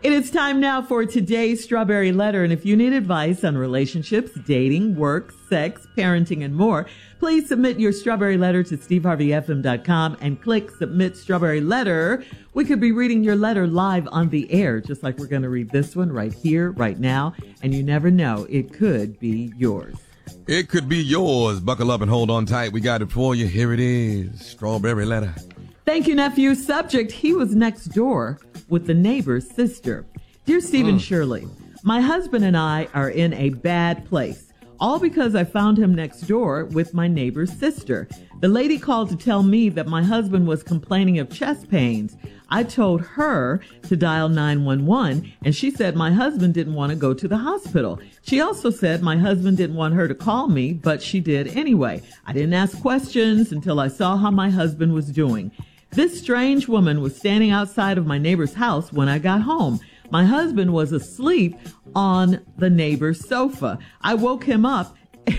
It is time now for today's Strawberry Letter. And if you need advice on relationships, dating, work, sex, parenting, and more, please submit your Strawberry Letter to steveharveyfm.com and click Submit Strawberry Letter. We could be reading your letter live on the air, just like we're going to read this one right here, right now. And you never know, it could be yours. It could be yours. Buckle up and hold on tight. We got it for you. Here it is. Strawberry Letter. Thank you, nephew. Subject, he was next door with the neighbor's sister. Dear Steve and Shirley, my husband and I are in a bad place, all because I found him next door with my neighbor's sister. The lady called to tell me that my husband was complaining of chest pains. I told her to dial 911, and she said my husband didn't want to go to the hospital. She also said my husband didn't want her to call me, but she did anyway. I didn't ask questions until I saw how my husband was doing. This strange woman was standing outside of my neighbor's house when I got home. My husband was asleep on the neighbor's sofa. I woke him up.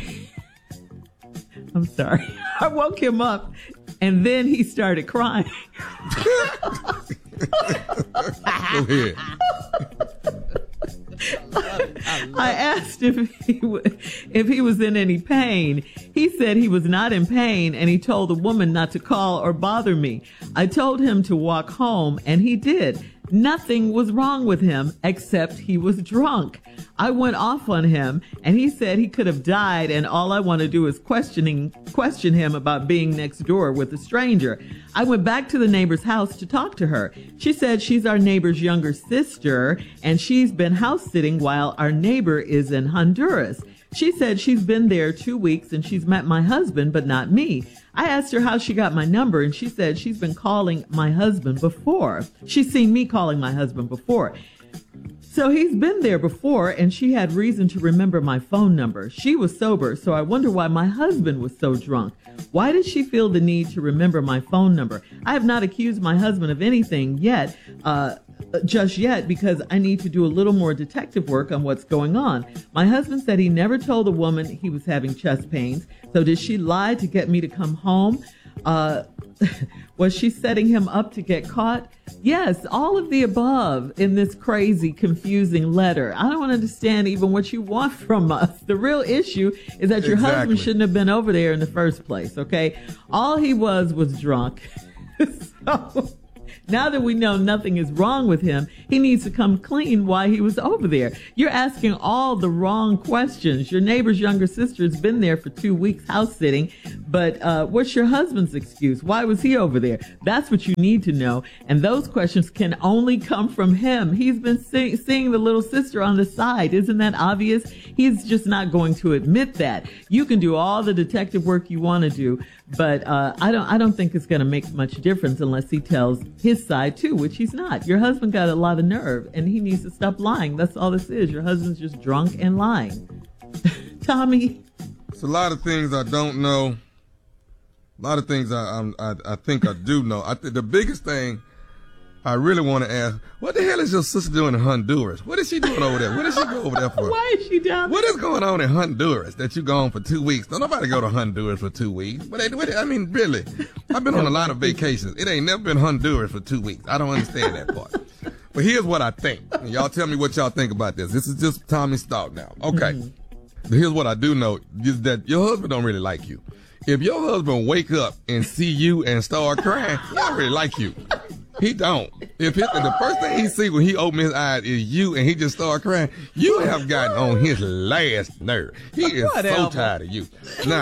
I'm sorry. I woke him up, and then he started crying. Go ahead. I asked if he was in any pain. He said he was not in pain, and he told the woman not to call or bother me. I told him to walk home, and he did. Nothing was wrong with him except he was drunk. I went off on him, and he said he could have died, and all I want to do is question him about being next door with a stranger. I went back to the neighbor's house to talk to her. She said she's our neighbor's younger sister, and she's been house sitting while our neighbor is in Honduras. She said she's been there 2 weeks and she's met my husband, but not me. I asked her how she got my number, and she said she's been calling my husband before. She's seen me calling my husband before. So he's been there before, and she had reason to remember my phone number. She was sober, so I wonder why my husband was so drunk. Why did she feel the need to remember my phone number? I have not accused my husband of anything yet, just yet, because I need to do a little more detective work on what's going on. My husband said he never told the woman he was having chest pains. So did she lie to get me to come home? Was she setting him up to get caught? Yes, all of the above in this crazy, confusing letter. I don't understand even what you want from us. The real issue is that your husband shouldn't have been over there in the first place, okay? All he was drunk. So now that we know nothing is wrong with him, he needs to come clean why he was over there. You're asking all the wrong questions. Your neighbor's younger sister has been there for 2 weeks house sitting, but what's your husband's excuse? Why was he over there? That's what you need to know, and those questions can only come from him. He's been seeing the little sister on the side. Isn't that obvious? He's just not going to admit that. You can do all the detective work you want to do, but I don't think it's going to make much difference unless he tells his side too, which he's not. Your husband got a lot of nerve, and he needs to stop lying. That's all this is. Your husband's just drunk and lying. Tommy? It's a lot of things I don't know. A lot of things I think I do know. The biggest thing I really want to ask, what the hell is your sister doing in Honduras? What is she doing over there? What did she go over there for? Why is she down there? What is going on in Honduras that you gone for 2 weeks? Don't nobody go to Honduras for 2 weeks. I mean, really, I've been on a lot of vacations. It ain't never been Honduras for 2 weeks. I don't understand that part. But here's what I think. And y'all tell me what y'all think about this. This is just Tommy's thought now. Okay. Here's what I do know is that your husband don't really like you. If your husband wake up and see you and start crying, he don't really like you. He don't. If the first thing he see when he open his eyes is you and he just start crying, you have gotten on his last nerve. He is so tired of you.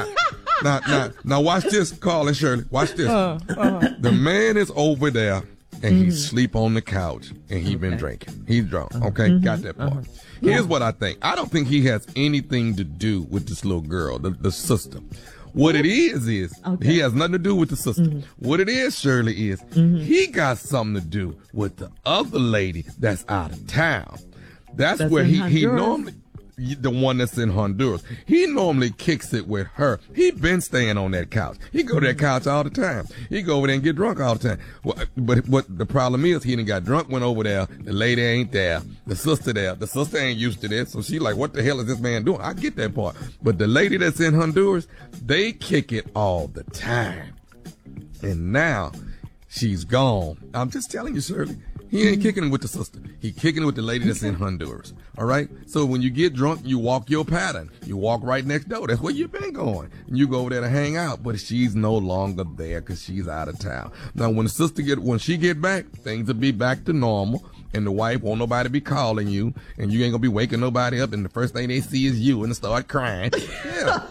Now watch this, Carl and Shirley. Watch this. The man is over there and he sleep on the couch and he been drinking. He's drunk. Okay, got that part. Here's what I think. I don't think he has anything to do with this little girl, the sister. What it is he has nothing to do with the sister. What it is, Shirley, is he got something to do with the other lady that's out of town. That's where he normally, the one that's in Honduras, he normally kicks it with her. He been staying on that couch. He go to that couch all the time. He go over there and get drunk all the time. But what the problem is, he done got drunk, went over there. The lady ain't there. The sister there. The sister ain't used to this. So she like, what the hell is this man doing? I get that part. But the lady that's in Honduras, they kick it all the time. And now she's gone. I'm just telling you, Shirley. He ain't kicking it with the sister. He kicking it with the lady that's in Honduras. All right? So when you get drunk, you walk your pattern. You walk right next door. That's where you've been going. And you go over there to hang out. But she's no longer there because she's out of town. Now, when she get back, things will be back to normal. And the wife won't nobody be calling you. And you ain't going to be waking nobody up. And the first thing they see is you and start crying. Yeah.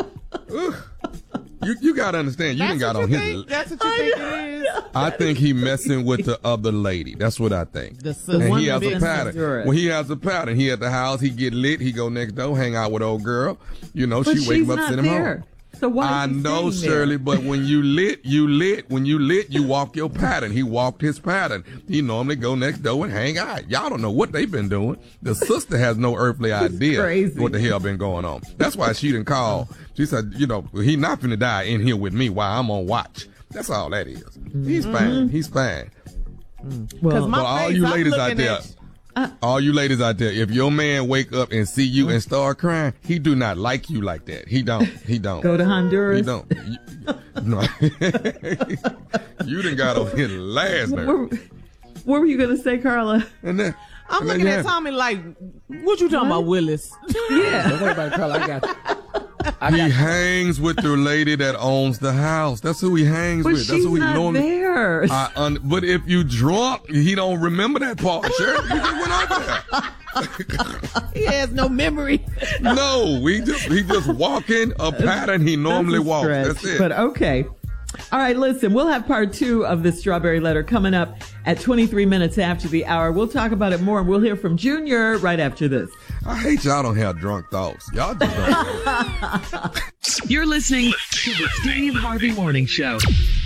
You got to understand. You done got on his. That's what you think it is? I think he messing with the other lady. That's what I think. And he has a pattern. When he has a pattern, he at the house, he get lit, he go next door, hang out with old girl. You know, she wake him up, send him home. So why I know, Shirley, but when you lit. When you lit, you walk your pattern. He walked his pattern. He normally go next door and hang out. Y'all don't know what they've been doing. The sister has no earthly idea what the hell been going on. That's why she didn't call. She said, you know, he not finna die in here with me while I'm on watch. That's all that is. He's fine. He's fine. Well, so all you ladies out there, if your man wake up and see you and start crying, he do not like you like that. He don't. Go to Honduras. He don't. No. You done got over here last night. What were you going to say, Carla? I'm looking at Tommy like, what you talking about, Willis? Yeah. Don't worry about it, Carla. I got you. He hangs with the lady that owns the house. That's who he hangs with. That's who he normally. There. But if you drunk, he don't remember that part. Sure, you just went out there. He has no memory. No, he just walking a pattern he normally walks. That's it. But okay. All right, listen, we'll have part 2 of this Strawberry Letter coming up at 23 minutes after the hour. We'll talk about it more. We'll hear from Junior right after this. I hate y'all don't have drunk thoughts. Y'all just don't. You're listening to the Steve Harvey Morning Show.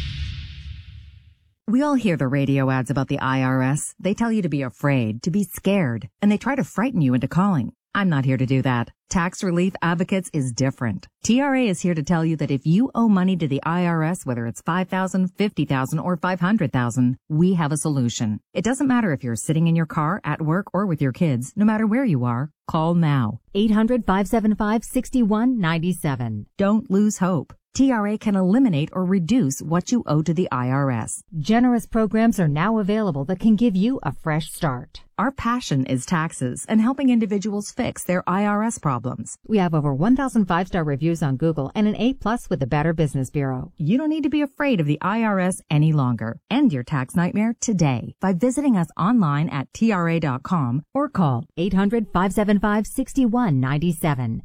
We all hear the radio ads about the IRS. They tell you to be afraid, to be scared, and they try to frighten you into calling. I'm not here to do that. Tax Relief Advocates is different. TRA is here to tell you that if you owe money to the IRS, whether it's $5,000, $50,000, or $500,000, we have a solution. It doesn't matter if you're sitting in your car, at work, or with your kids. No matter where you are, call now. 800-575-6197. Don't lose hope. TRA can eliminate or reduce what you owe to the IRS. Generous programs are now available that can give you a fresh start. Our passion is taxes and helping individuals fix their IRS problems. We have over 1,000 5-star reviews on Google and an A+ with the Better Business Bureau. You don't need to be afraid of the IRS any longer. End your tax nightmare today by visiting us online at TRA.com or call 800-575-6197.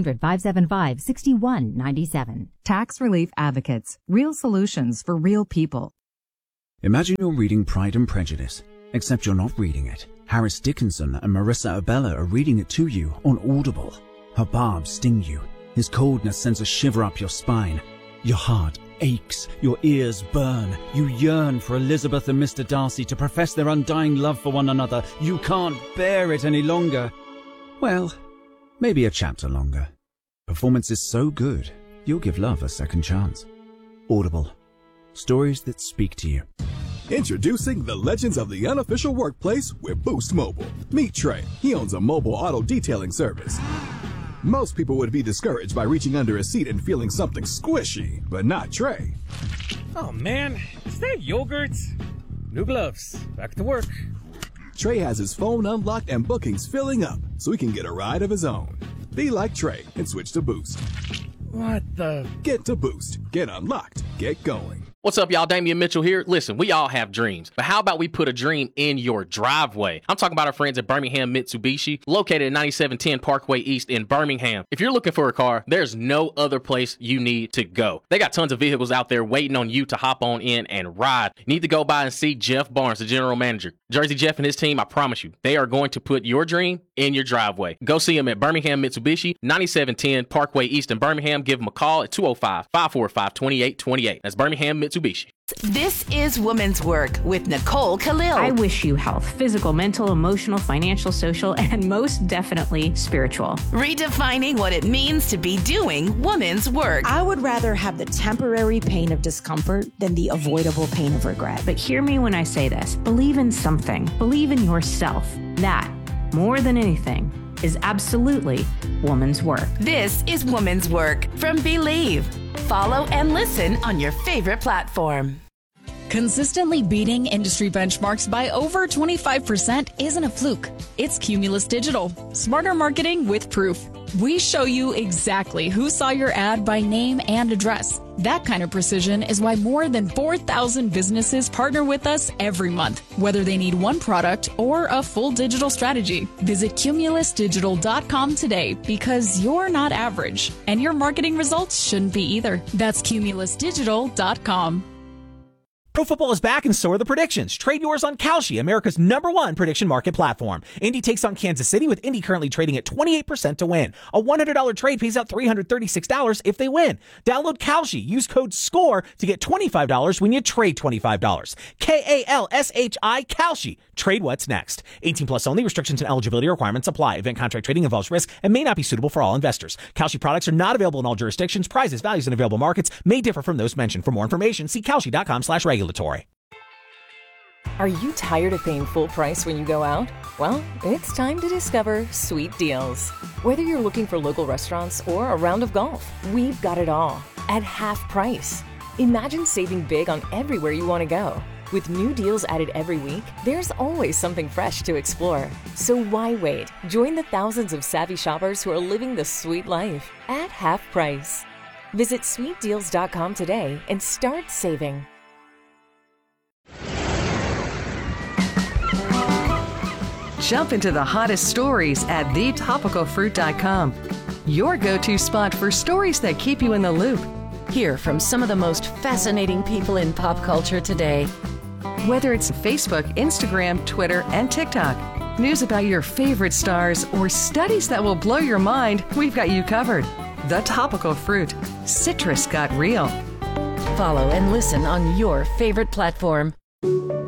800-575-6197. Tax Relief Advocates. Real solutions for real people. Imagine you're reading Pride and Prejudice, except you're not reading it. Harris Dickinson and Marissa Abella are reading it to you on Audible. Her barbs sting you. His coldness sends a shiver up your spine. Your heart aches. Your ears burn. You yearn for Elizabeth and Mr. Darcy to profess their undying love for one another. You can't bear it any longer. Well, maybe a chapter longer. Performance is so good, you'll give love a second chance. Audible. Stories that speak to you. Introducing the legends of the unofficial workplace with Boost Mobile. Meet Trey. He owns a mobile auto detailing service. Most people would be discouraged by reaching under a seat and feeling something squishy, but not Trey. Oh man, is that yogurt? New gloves. Back to work. Trey has his phone unlocked and bookings filling up, so he can get a ride of his own. Be like Trey and switch to Boost. What the? Get to Boost. Get unlocked. Get going. What's up, y'all? Damian Mitchell here. Listen, we all have dreams, but how about we put a dream in your driveway? I'm talking about our friends at Birmingham Mitsubishi, located at 9710 Parkway East in Birmingham. If you're looking for a car, there's no other place you need to go. They got tons of vehicles out there waiting on you to hop on in and ride. You need to go by and see Jeff Barnes, the general manager. Jersey Jeff and his team, I promise you, they are going to put your dream in your driveway. Go see them at Birmingham Mitsubishi, 9710 Parkway East in Birmingham. Give them a call at 205-545-2828. That's Birmingham Mitsubishi. This is Women's Work with Nicole Khalil. I wish you health, physical, mental, emotional, financial, social, and most definitely spiritual. Redefining what it means to be doing women's work. I would rather have the temporary pain of discomfort than the avoidable pain of regret. But hear me when I say this. Believe in something. Believe in yourself. That, more than anything, is absolutely woman's work. This is Woman's Work from Believe. Follow and listen on your favorite platform. Consistently beating industry benchmarks by over 25% isn't a fluke. It's Cumulus Digital. Smarter marketing with proof. We show you exactly who saw your ad by name and address. That kind of precision is why more than 4,000 businesses partner with us every month, whether they need one product or a full digital strategy. Visit cumulusdigital.com today because you're not average, and your marketing results shouldn't be either. That's cumulusdigital.com. Pro football is back and so are the predictions. Trade yours on Kalshi, America's #1 prediction market platform. Indy takes on Kansas City with Indy currently trading at 28% to win. A $100 trade pays out $336 if they win. Download Kalshi. Use code SCORE to get $25 when you trade $25. Kalshi, Kalshi. Trade what's next. 18 plus only. Restrictions and eligibility requirements apply. Event contract trading involves risk and may not be suitable for all investors. Kalshi products are not available in all jurisdictions. Prices, values, and available markets may differ from those mentioned. For more information, see kalshi.com/regulatory. Are you tired of paying full price when you go out? Well, it's time to discover Sweet Deals. Whether you're looking for local restaurants or a round of golf, we've got it all at half price. Imagine saving big on everywhere you want to go. With new deals added every week, there's always something fresh to explore. So why wait? Join the thousands of savvy shoppers who are living the sweet life at half price. Visit sweetdeals.com today and start saving. Jump into the hottest stories at thetopicalfruit.com. Your go-to spot for stories that keep you in the loop. Hear from some of the most fascinating people in pop culture today. Whether it's Facebook, Instagram, Twitter, and TikTok, news about your favorite stars, or studies that will blow your mind, we've got you covered. The Topical Fruit. Citrus got real. Follow and listen on your favorite platform.